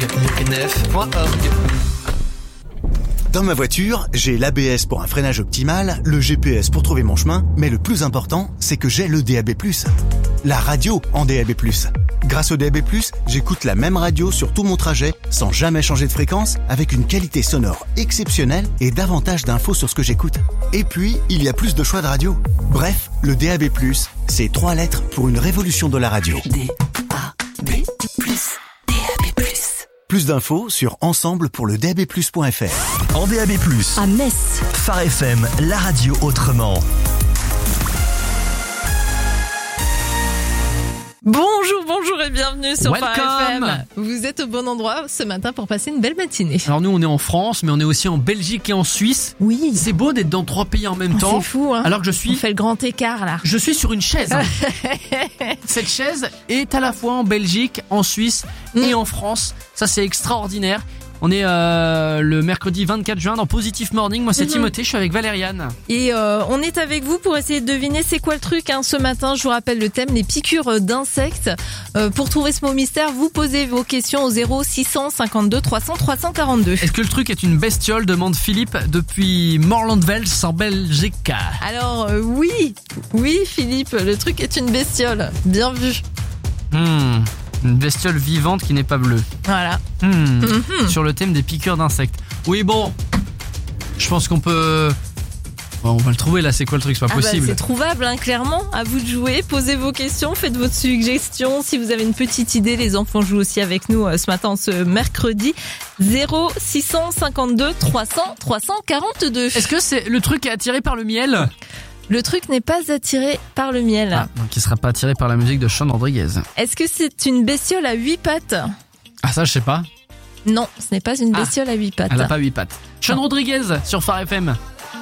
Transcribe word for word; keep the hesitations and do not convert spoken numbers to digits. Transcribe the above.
neuf point org. Dans ma voiture, j'ai l'A B S pour un freinage optimal, le G P S pour trouver mon chemin, mais le plus important, c'est que j'ai le D A B plus. La radio en D A B plus. Grâce au D A B plus, j'écoute la même radio sur tout mon trajet, sans jamais changer de fréquence, avec une qualité sonore exceptionnelle et davantage d'infos sur ce que j'écoute. Et puis, il y a plus de choix de radio. Bref, le D A B plus, c'est trois lettres pour une révolution de la radio. D A B plus. D A B plus. Plus d'infos sur ensemble pour le D A B plus point F R. En D A B plus, À Metz. Phare F M, la radio autrement. Bonjour, bonjour et bienvenue sur Phare F M. Welcome. Vous êtes au bon endroit ce matin pour passer une belle matinée. Alors nous on est en France, mais on est aussi en Belgique et en Suisse. Oui, C'est beau d'être dans trois pays en même temps. c'est fou, hein. Alors que je On suis, fait le grand écart là. je suis sur une chaise. Cette chaise est à la fois en Belgique, en Suisse et en France. Ça c'est extraordinaire. On est euh, le mercredi vingt-quatre juin dans Positive Morning. Moi c'est Mhm. Timothée, je suis avec Valériane. Et euh, on est avec vous pour essayer de deviner c'est quoi le truc. Hein. Ce matin, je vous rappelle le thème, les piqûres d'insectes. Euh, pour trouver ce mot mystère, vous posez vos questions au zéro six cent cinquante-deux trois cents trois cent quarante-deux. Est-ce que le truc est une bestiole, demande Philippe depuis Morlandvels en Belgique. Alors euh, oui, oui Philippe, le truc est une bestiole. Bien vu. Hmm, une bestiole vivante qui n'est pas bleue. Voilà. Hmm. Mhm. Sur le thème des piqûres d'insectes. Oui, bon, je pense qu'on peut... Bon, on va le trouver là, c'est quoi le truc, c'est pas Ah bah, possible. c'est trouvable, hein, clairement. À vous de jouer. Posez vos questions, faites votre suggestion. Si vous avez une petite idée, les enfants jouent aussi avec nous euh, ce matin, ce mercredi. zéro six cent cinquante-deux trois cents trois cent quarante-deux. Est-ce que c'est le truc est attiré par le miel? Le truc n'est pas attiré par le miel. Ah, donc il sera pas attiré par la musique de Sean Rodriguez. Est-ce que c'est une bestiole à huit pattes? Ah ça je sais pas. Non, ce n'est pas une Ah. bestiole à huit pattes. Elle a pas huit pattes. Sean Non. Rodriguez sur Phare F M.